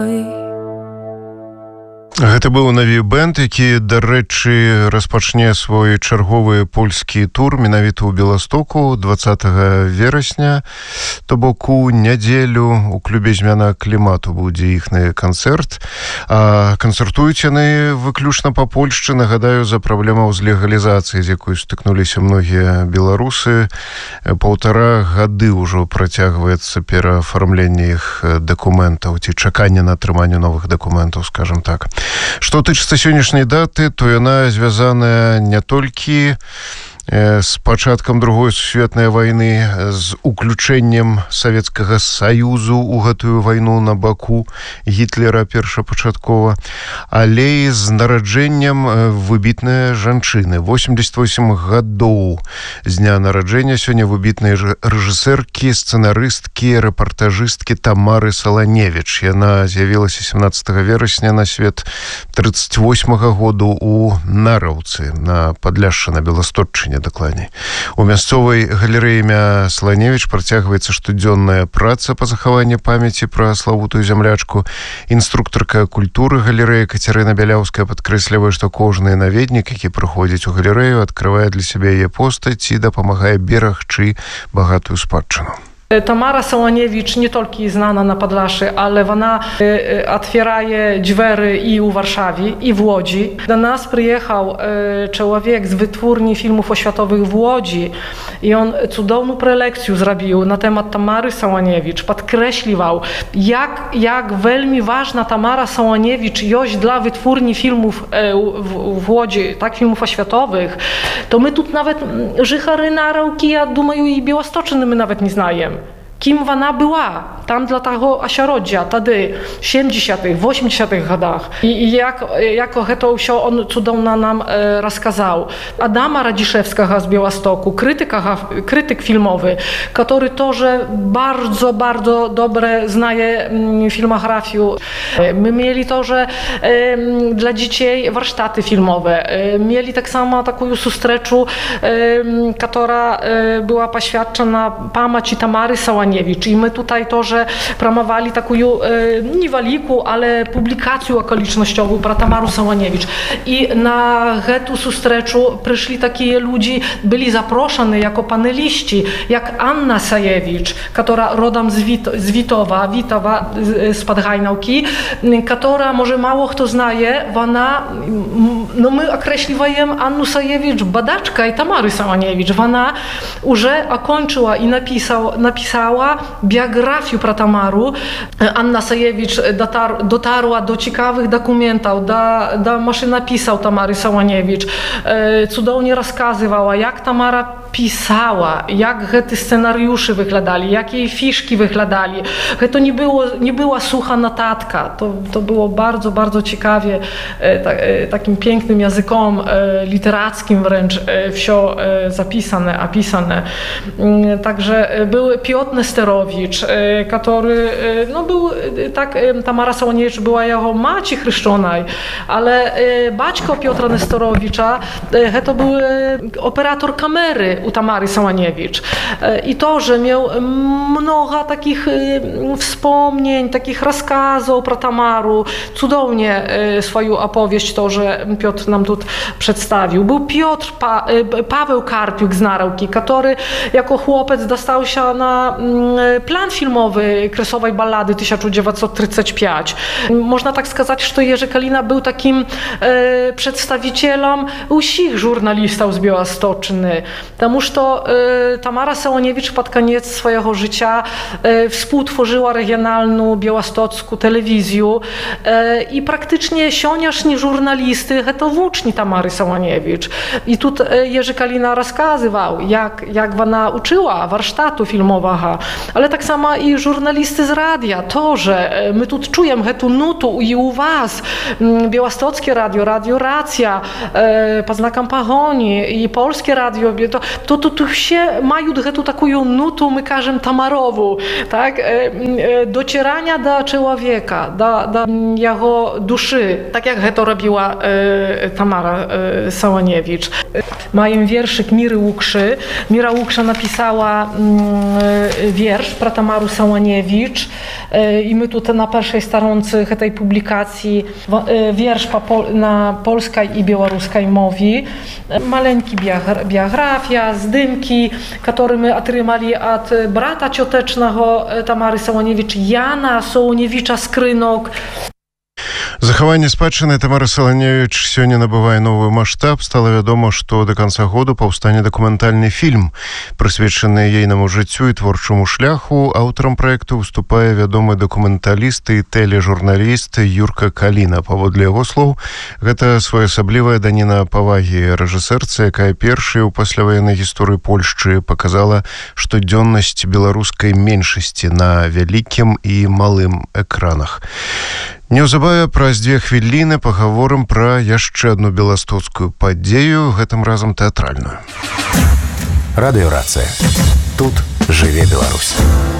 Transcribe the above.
Гэта быў наві-бэнд, які, дарэчы, распачне свой чарговы польскі тур менавіта ў Беластоку 20 верасня, то бок у нядзелю у клубе «Змяна клімату» будзе іхны канцэрт. А канцэртуюць яны выключна па Польшчы, нагадаю, за праблемаў з легалізацыяй, з якой стыкнуліся многія беларусы. 1,5 гады ўжо працягваецца пераафармленне іх дакументаў ці чаканне на атрыманне новых дакументаў, скажам так. Што тычыцца сённяшняй даты, то яна звязаная не толькі з пачаткам Другой сусветнай вайны, з уключэннем Савецкага Саюзу ў гэтую вайну на баку Гітлера першапачаткова, але і з нараджэннем выбітнай жанчыны. 88 гадоў з дня нараджэння сёння выбітнай рэжысэркі, сцэнарысткі, рэпартажысткі Тамары Саланевіч. Яна з'явілася 17 верасня на свет 38-го году у Нараўцы, на Падляшшы, на Беласточчыне дакладней. У мясцовай галерэі імя Саланевіч працягваецца штодзённая праца па захаванні памяці пра славутую зямлячку. Інструктарка культуры галерэі Кацярына Бяляўская падкрэслівае, што кожны наведнік, які прыходзіць у галерэю, адкрывае для сябе яе постаць і дапамагае берагчы багатую спадчыну. Tamara Sołaniewicz nie tylko znana na Podlasie, ale ona otwiera drzwi i w Warszawie, i w Łodzi. Do nas przyjechał człowiek z wytwórni filmów oświatowych w Łodzi i on cudowną prelekcję zrobił na temat Tamary Sołaniewicz. Podkreśliwał, jak veľmi ważna Tamara Sołaniewicz jest dla wytwórni filmów w Łodzi, tak, filmów oświatowych. To my tu nawet Żychary, Narałki, ja думаю, i Białostoczyny my nawet nie znajemy. Kim ona była tam dla tego ośrodka, wtedy w 70., 80. latach. I jako to się on cudownie nam rozkazał. Adama Radziszewskiego z Białostoku, krytyk filmowy, który тоже bardzo, bardzo dobre znaje filmografię. My mieli to, że dla dzieci warsztaty filmowe. Mieli tak samo taką sustreczu, która była poświadczona pamięci Tamary Sołaniewicz. I my tutaj to, że promowali taką nieweliką, ale publikację okolicznościową про Tamarę Sołaniewicz. I na tę sustreczu przyszli takie ludzie, byli zaproszeni jako paneliści, jak Anna Sajewicz, która rodem z Witowa, z Podhajnałki, która może mało kto znaje, ona, no my określiwujemy Annu Sajewicz, badaczka i Tamary Sołaniewicz. Ona już okończyła i napisała biografię про Tamaru. Anna Sajewicz dotarła do ciekawych dokumentów, do maszynopisał Tamary Sołaniewicz. Cudownie rozkazywała, jak Tamara pisała, jak te scenariusze wyglądali, jak jej fiszki wyglądali. To nie była sucha notatka. To było bardzo, bardzo ciekawie, takim pięknym językiem literackim wręcz wsio zapisane, opisane. Także był Piotr Nesterowicz, który no był, tak, Tamara Sołaniewicz była jego maci chrzczonej, ale baćko Piotra Nesterowicza to był operator kamery u Tamary Sołaniewicz. I to, że miał mnogo takich wspomnień, takich rozkazów pro Tamaru, cudownie swoją opowieść to, że Piotr nam tu przedstawił. Był Paweł Karpiuk z Narałki, który jako chłopiec dostał się na plan filmowy Kresowej Ballady 1935. Można tak сказать, że Jerzy Kalina był takim przedstawicielem wszystkich żurnalistów z Białostoczyny. Потому что Tamara Sołaniewicz pod koniec swojego życia współtworzyła regionalną białostocką telewizję i praktycznie sioniaszni żurnalisty to włóczni Tamary Sołaniewicz. I tu Jerzy Kalina rozkazywał, jak ona uczyła warsztatu filmowego, ale tak samo i żurnalisty z radia, to, że my tu czujemy tę nutu i u was Białostockie Radio, Radio Racja, pod znakiem Pahoni i Polskie Radio, то тут все mają гэту такую nutу, my кажем, tamarowu, tak? Docierania do człowieka, do jego duszy, tak jak to robiła Tamara Sołoniewicz. Mają wierszyk Miry Łukszy. Mira Łuksza napisała wiersz про Tamaru Sołoniewicz i my tutaj na pierwszej stronce tej publikacji wiersz na polskiej i białoruskiej mowie. Maleńki biografia, zdymki, które my otrzymali od brata ciotecznego Tamary Sołoniewicz, Jana Sołoniewicza Скрынок. Захаванне спадчыны Тамары Саланевіч сёння набывае новы маштаб. Стала вядома, што да канца году паўстане дакументальны фільм, прысвечаны ейнаму жыццю і творчаму шляху. Аўтарам праекту выступае вядомы дакументаліст і тэлежурналіст Юрка Каліна. Паводле яго слоў, гэта своеасаблівая даніна павагі рэжысэрцы, якая першая ў пасляваеннай гісторыі Польшчы паказала штодзённасць беларускай меншасці на вялікім і малым экранах. Неўзабаве праз 2 хвіліны пагаворым пра яшчэ адну беластоцкую падзею, гэтым разам тэатральную. Радыёрацыя. Тут жыве Беларусь.